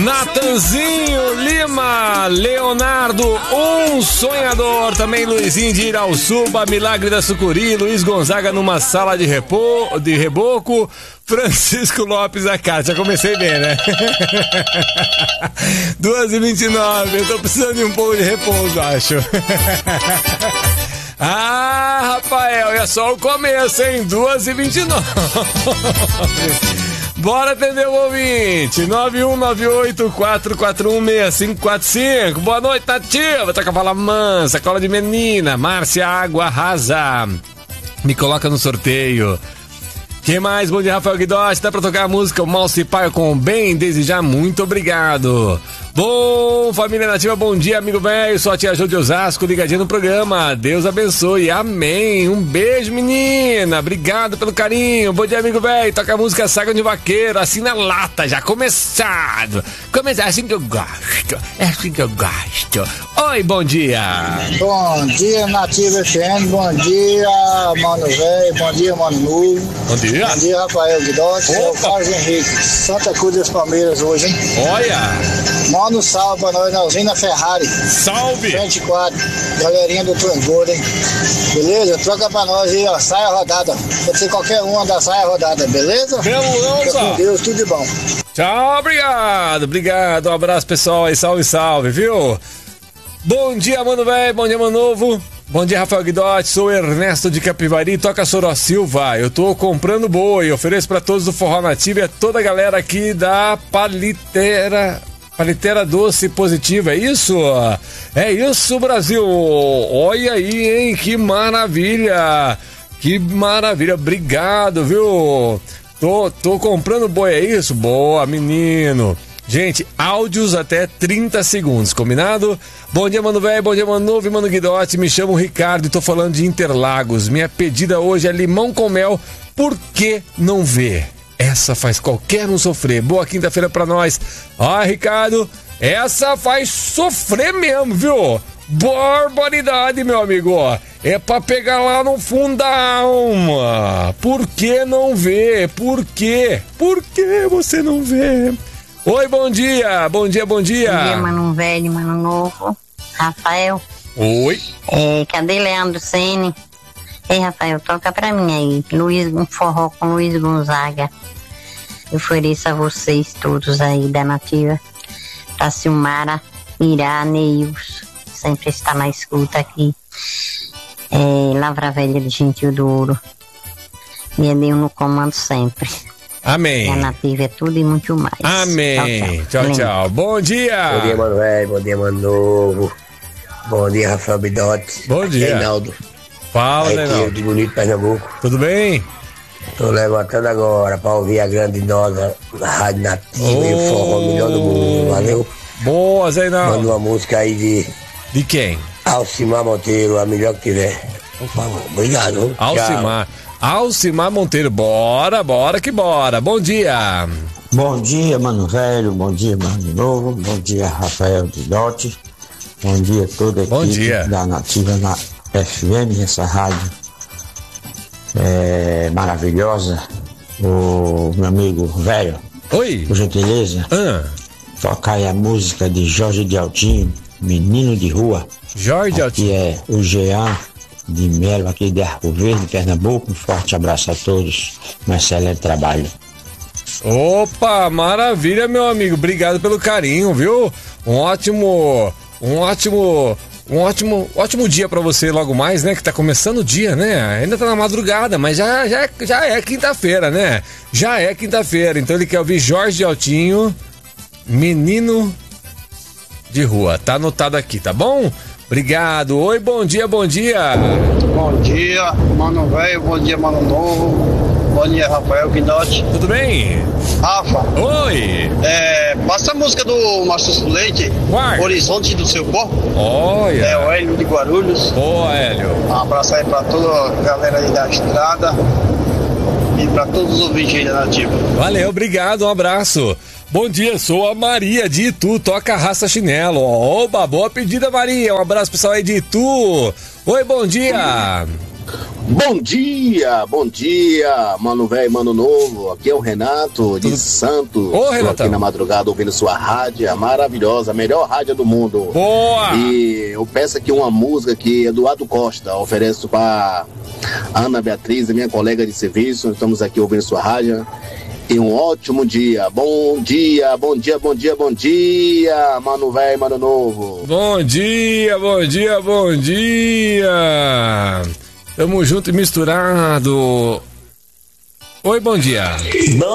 Natanzinho Lima, Leonardo, um sonhador. Também Luizinho de Irauçuba, Milagre da Sucuri, Luiz Gonzaga numa sala de reboco, Francisco Lopes da casa. Já comecei bem, né? 2h29, eu tô precisando de um pouco de repouso, acho. Ah, Rafael, é só o começo, hein? 2h29. Bora atender o ouvinte. 9198-441-6545. Boa noite, Nativa. Toca a fala mansa, cola de menina. Márcia Água Rasa. Me coloca no sorteio. Quem mais? Bom dia, Rafael Guidotti. Dá pra tocar a música O Mal Se Paga com o Bem? Desde já, muito obrigado. Bom, família Nativa, bom dia, amigo velho. Sou a tia Jô de Osasco, ligadinho no programa. Deus abençoe, amém. Um beijo, menina. Obrigado pelo carinho. Bom dia, amigo velho. Toca a música Saga de Vaqueiro, assim na lata, já começado. Começar assim que eu gosto. É assim que eu gosto. Oi, bom dia. Bom dia, Nativa FM. Bom dia, mano velho. Bom dia, mano novo. Bom dia. Bom dia, Rafael Guidotti. É o Carlos Henrique, Santa Cruz das Palmeiras hoje, hein? Olha. Manda um salve pra nós, Nalzina Ferrari. Salve. 24, galerinha do Transbordo, hein? Beleza? Troca pra nós aí, ó, saia rodada. Pode ser qualquer uma da saia rodada, beleza? Beleza. Fica com Deus, tudo de bom. Tchau, obrigado. Um abraço, pessoal, e salve, viu? Bom dia, mano velho. Bom dia, mano novo. Bom dia, Rafael Guidotti, sou Ernesto de Capivari, toca Soró Silva. Eu tô comprando boi, ofereço pra todos do Forró Nativo e a toda a galera aqui da Paliteira Doce Positiva, é isso? É isso, Brasil. Olha aí, hein, que maravilha, obrigado, viu? Tô comprando boi, é isso? Boa, menino. Gente, áudios até 30 segundos, combinado? Bom dia, mano velho, bom dia, mano novo e mano Guidotti. Me chamo Ricardo e tô falando de Interlagos. Minha pedida hoje é limão com mel. Por que não vê? Essa faz qualquer um sofrer. Boa quinta-feira pra nós. Ah, Ricardo, essa faz sofrer mesmo, viu? Barbaridade, meu amigo. É pra pegar lá no fundo da alma. Por que não vê? Por quê? Por que você não vê? Oi, bom dia. Bom dia, mano velho, mano novo. Rafael. Oi. Cadê Leandro Ceni? Ei, Rafael, toca pra mim aí. Um forró com Luiz Gonzaga. Eu ofereço a vocês todos aí da Nativa. Pra Silmara, Irá, Neils. Sempre está na escuta aqui. Lavra Velha de Gentil do Ouro. E é Deus no comando sempre. Amém. A Nativa é tudo e muito mais. Amém. Tchau. Bom dia. Bom dia, mano velho. Bom dia, mano novo. Bom dia, Rafael Guidotti. Bom dia. Reinaldo. Fala, Reinaldo. De Bonito, Pernambuco. Tudo bem? Tô levantando agora pra ouvir a grande nossa Rádio Nativa e o forró melhor do mundo. Valeu? Boa, Reinaldo. Manda uma música aí de quem? Alcimar Monteiro, a melhor que tiver. Por favor. Obrigado. Alcimar Monteiro, bora que bora. Bom dia. Bom dia, mano velho. Bom dia, mano novo. Bom dia, Rafael Guidotti. Bom dia a toda a equipe da Nativa na FM, essa rádio maravilhosa. O meu amigo velho. Oi. Por gentileza. Toca aí a música de Jorge de Altinho, Menino de Rua. Jorge Altinho. Que é o Jean de Melo, aqui de Arco Verde, Pernambuco. Um forte abraço a todos, um excelente trabalho. Opa, maravilha, meu amigo, obrigado pelo carinho, viu? Um ótimo dia pra você logo mais, né? Que tá começando o dia, né? Ainda tá na madrugada, mas já é quinta-feira, né? Já é quinta-feira, então ele quer ouvir Jorge Altinho, Menino de Rua. Tá anotado aqui, tá bom? Obrigado. Oi, bom dia. Bom dia, mano velho. Bom dia, mano novo. Bom dia, Rafael Guidotti. Tudo bem? Rafa. Oi. Passa a música do Márcio Leite. Horizonte do Seu Corpo. Olha. É o Hélio de Guarulhos. Boa, Hélio. Um abraço aí pra toda a galera aí da estrada e pra todos os ouvintes da Nativa. Valeu, obrigado, um abraço. Bom dia, sou a Maria de Itu, toca Raça Chinelo. Oba, boa pedida, Maria. Um abraço pessoal aí de Itu. Oi, bom dia. Bom dia, mano velho, mano novo. Aqui é o Renato de Santos. Ô, Renato. Tô aqui na madrugada ouvindo sua rádio, maravilhosa, a melhor rádio do mundo. Boa! E eu peço aqui uma música que Eduardo Costa ofereço para Ana Beatriz, minha colega de serviço. Estamos aqui ouvindo sua rádio. E um ótimo dia. Bom dia, mano velho, mano novo. Bom dia. Tamo junto e misturado. Oi, bom dia.